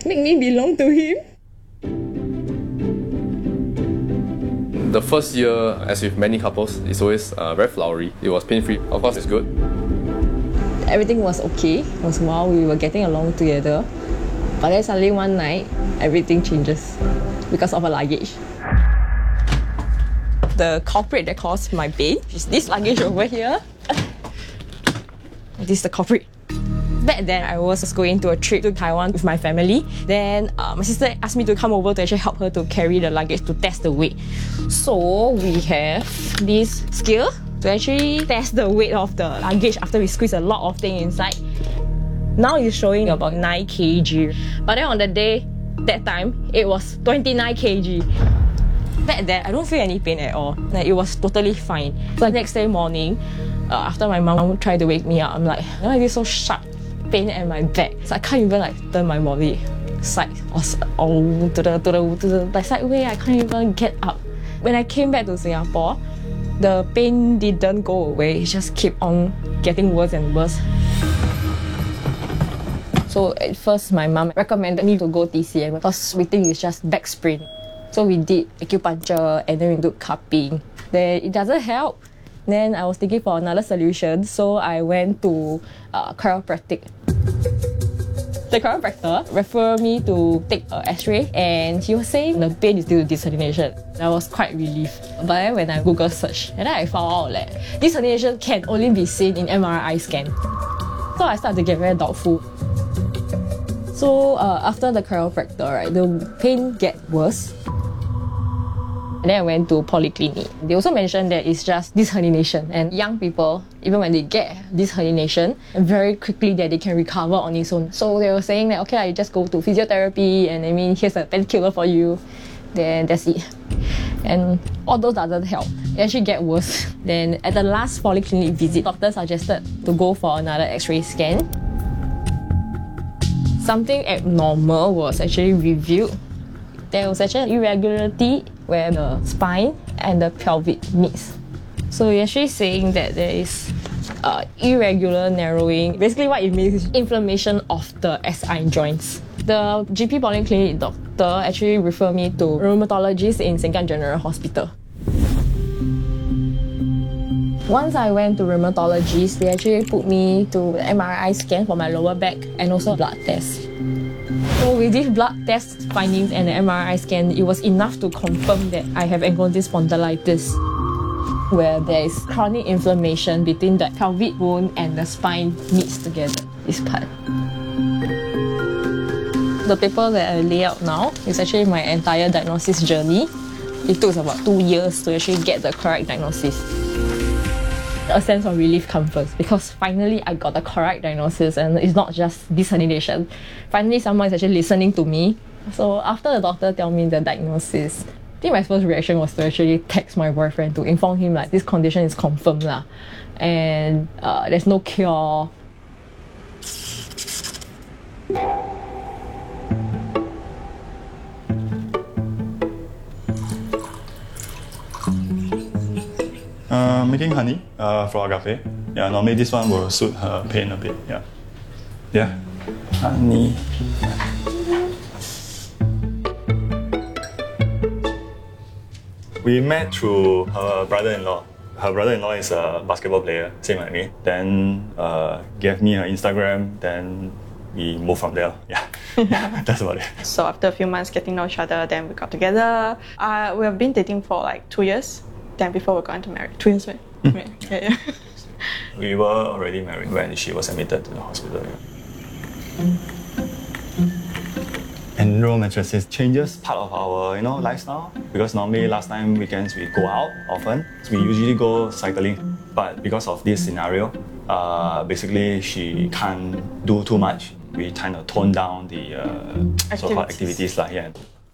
make me belong to him. The first year, as with many couples, is always very flowery. It was pain-free. Of course, it's good. Everything was okay. It was while we were getting along together. But then suddenly one night, everything changes because of a luggage. The culprit that caused my pain is this luggage over here. This is the culprit. Back then, I was going to a trip to Taiwan with my family. Then my sister asked me to come over to actually help her to carry the luggage to test the weight. So we have this scale to actually test the weight of the luggage after we squeeze a lot of things inside. Now it's showing about 9 kg. But then on the day, that time, it was 29 kg. Back then, I don't feel any pain at all. Like, it was totally fine. So the next day morning, after my mom tried to wake me up, I'm like, why is it so sharp? Pain at my back, so I can't even turn my body side or to the side way. I can't even get up. When I came back to Singapore, the pain didn't go away. It just kept on getting worse and worse. So at first, my mom recommended me to go TCM because we think it's just back sprain. So we did acupuncture and then we did cupping. Then it doesn't help. Then I was thinking for another solution, so I went to chiropractic. The chiropractor referred me to take an X-ray, and he was saying the pain is due to disc herniation. I was quite relieved. But then when I Google search, and then I found out that disc herniation can only be seen in MRI scan. So I started to get very doubtful. So after the chiropractor, right, the pain get worse. And then I went to polyclinic. They also mentioned that it's just disc herniation, and young people, even when they get disc herniation, very quickly that they can recover on its own. So they were saying that, okay, you just go to physiotherapy, and here's a painkiller for you, then that's it. And all those doesn't help. It actually get worse. Then at the last polyclinic visit, doctor suggested to go for another X-ray scan. Something abnormal was actually revealed. There was actually an irregularity where the spine and the pelvic meets. So you're actually saying that there is irregular narrowing. Basically what it means is inflammation of the SI joints. The GP polyclinic doctor actually referred me to rheumatologist in Sengkang General Hospital. Once I went to rheumatologist, they actually put me to MRI scan for my lower back and also blood test. So with these blood test findings and the MRI scan, it was enough to confirm that I have encondylus spondylitis, where there is chronic inflammation between the pelvic bone and the spine meets together, this part. The paper that I lay out now is actually my entire diagnosis journey. It took about 2 years to actually get the correct diagnosis. A sense of relief comes first because finally I got the correct diagnosis and it's not just disc herniation. Finally someone is actually listening to me. So after the doctor tell me the diagnosis, I think my first reaction was to actually text my boyfriend to inform him like this condition is confirmed lah, and there's no cure. Making honey for Agape. Yeah, normally this one will suit her pain a bit. Yeah. Yeah. Honey. We met through her brother-in-law. Her brother-in-law is a basketball player, same like me. Then gave me her Instagram, then we moved from there. Yeah. Yeah, that's about it. So after a few months getting to know each other, then we got together. We have been dating for like 2 years. Then before we got into marriage. 2 years, right? Yeah. We were already married when she was admitted to the hospital. Yeah. And Neuro Mattresses changes part of our lifestyle, because normally last time weekends we go out often. So we usually go cycling, but because of this scenario, basically she can't do too much. We kind of tone down the so-called activities here.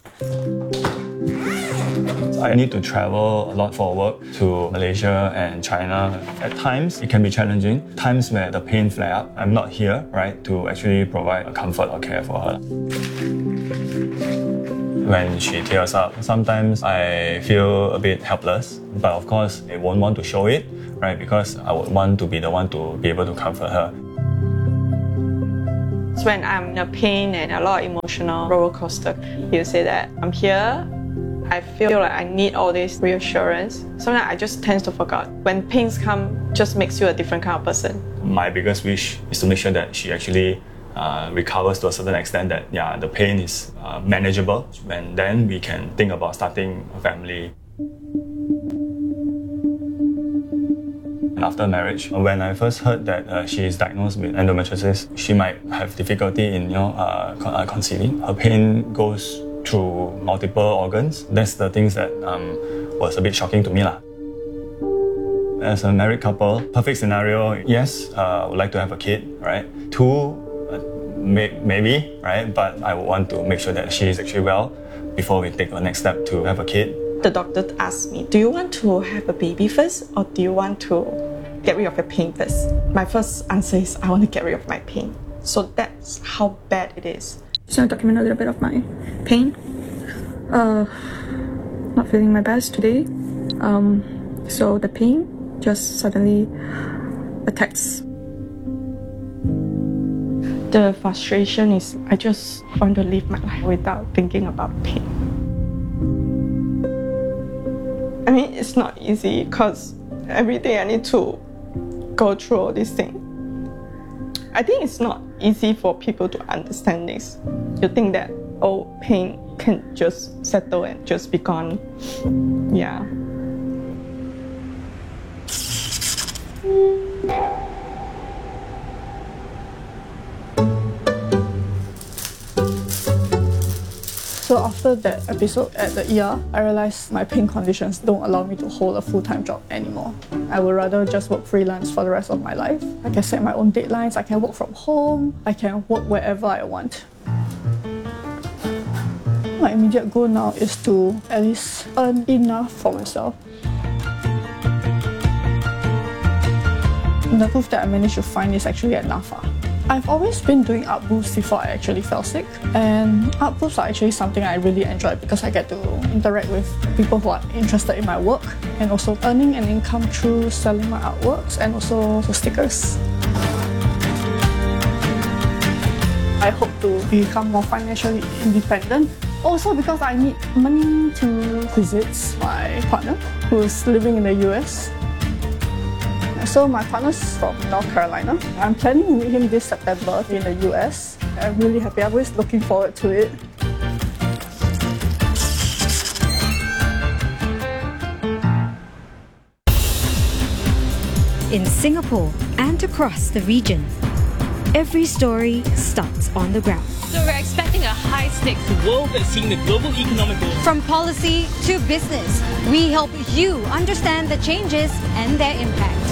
I need to travel a lot for work to Malaysia and China. At times, it can be challenging. Times where the pain flare up, I'm not here, right, to actually provide a comfort or care for her. When she tears up, sometimes I feel a bit helpless, but of course, I won't want to show it, right, because I would want to be the one to be able to comfort her. When I'm in a pain and a lot of emotional roller coaster, he'll say that I'm here. I feel like I need all this reassurance. Sometimes I just tend to forget. When pains come, just makes you a different kind of person. My biggest wish is to make sure that she actually recovers to a certain extent, that the pain is manageable, and then we can think about starting a family. After marriage, when I first heard that she is diagnosed with endometriosis, she might have difficulty in conceiving. Her pain goes through multiple organs. That's the things that was a bit shocking to me lah. As a married couple, perfect scenario, yes, would like to have a kid, right? 2, maybe, right? But I would want to make sure that she is actually well before we take the next step to have a kid. The doctor asked me, do you want to have a baby first, or do you want to get rid of your pain first? My first answer is, I want to get rid of my pain. So that's how bad it is. So I document a little bit of my pain. Not feeling my best today. So the pain just suddenly attacks. The frustration is, I just want to live my life without thinking about pain. I mean, it's not easy because every day I need to go through all these things. I think it's not easy for people to understand this. You think that, oh, pain can just settle and just be gone. Yeah. So after that episode at the ER, I realized my pain conditions don't allow me to hold a full-time job anymore. I would rather just work freelance for the rest of my life. I can set my own deadlines, I can work from home, I can work wherever I want. My immediate goal now is to at least earn enough for myself. The proof that I managed to find is actually at NAFA. I've always been doing art booths before I actually fell sick, and art booths are actually something I really enjoy because I get to interact with people who are interested in my work, and also earning an income through selling my artworks and also stickers. I hope to become more financially independent. Also because I need money to visit my partner who's living in the US. So my partner's from North Carolina. I'm planning to meet him this September in the US. I'm really happy. I'm always looking forward to it. In Singapore and across the region, every story starts on the ground. So we're expecting a high-stakes world that's seeing the global economic growth. From policy to business, we help you understand the changes and their impact.